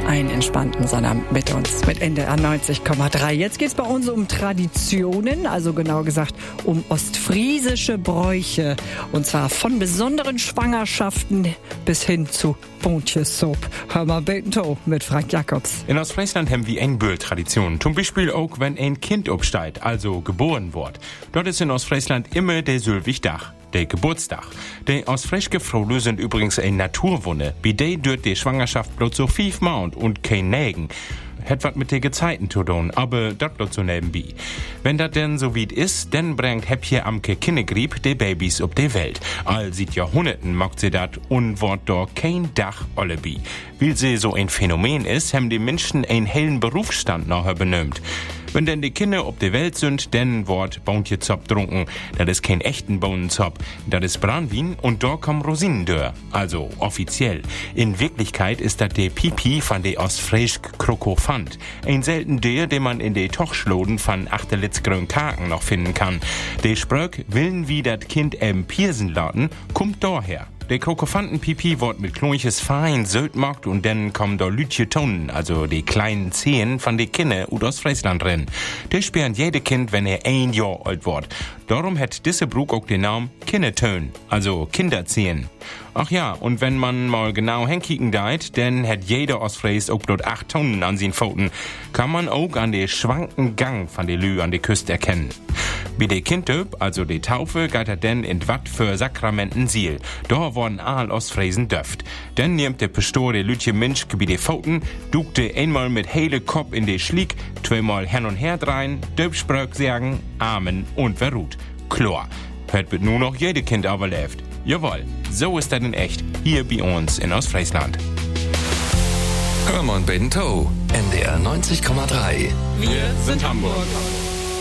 einen entspannten Sonnabend mit uns, mit NDR 90,3. Jetzt geht's bei uns um Traditionen, also genau gesagt um ostfriesische Bräuche. Und zwar von besonderen Schwangerschaften bis hin zu Bontjessoep. Hör mal beten mit Frank Jacobs. In Ostfriesland haben wir eine Böll-Tradition. Zum Beispiel auch, wenn ein Kind obsteigt, also geboren wird. Dort ist in Ostfriesland immer der Sylwigdach. Der Geburtstag. Die ostfriesische Frauen sind übrigens eine Naturwunde. Bei der dürft die Schwangerschaft bloß so 5 Monate und kein Nägen. Hat was mit den Gezeiten zu tun, aber das bloß so nebenbei. Wenn das denn so weit ist, dann bringt Häppchen Amke Kinnegrieb die Babys auf die Welt. All seit Jahrhunderten macht sie dat und wird da kein Dach allebi. Weil sie so ein Phänomen ist, haben die Menschen einen hellen Berufsstand nachher benömt. Wenn denn die Kinder auf der Welt sind, dann wird Bontjessoep trunken. Das ist kein echten Bohnenzopp. Das ist Brandwein und da kommen Rosinen durch. Also offiziell. In Wirklichkeit ist das der Pipi von der ostfriesischen Krokofant. Ein selten der, den man in den Tochschloden von Achterlitzgrün Kaken noch finden kann. Der Spröck, willen wie das Kind piersen laden, kommt daher. Der Krokofantenpipi wird mit Klonches fein sölt macht und dann kommen da Lütje Tonnen, also die kleinen Zehen von den Kindern aus Friesland rein. Der sperren jede Kind, wenn er 1 Jahr alt wird. Darum hat diese Brug auch den Namen Kindertön, also Kinderzehen. Ach ja, und wenn man mal genau hinkicken deit, dann hat jeder Ostfries auch bloß 8 Tonnen an seinen Pfoten. Kann man auch an den schwanken Gang von der Lü an der Küste erkennen. Bei der Kindtöp, also der Taufe, geht er denn in wat für Sakramenten Siel. Da worden all Ostfriesen döft. Dann nimmt der Pastor der Lütje Mensch bei den Pfoten, dugte einmal mit hele Kopf in den Schlick, 2-mal hin und her dreien, Döpspröck sagen, Amen und verruht. Klar, hört wird nur noch jede Kind überlebt. Jawohl, so ist das in echt, hier bei uns in Ostfriesland. Hör mal Bento, NDR 90,3. Wir sind Hamburg.